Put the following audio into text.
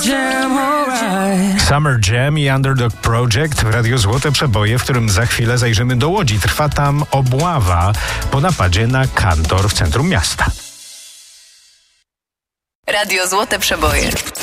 Summer Jam i Underdog Project w Radiu Złote Przeboje, w którym za chwilę zajrzymy do Łodzi. Trwa tam obława po napadzie na kantor w centrum miasta. Radio Złote Przeboje.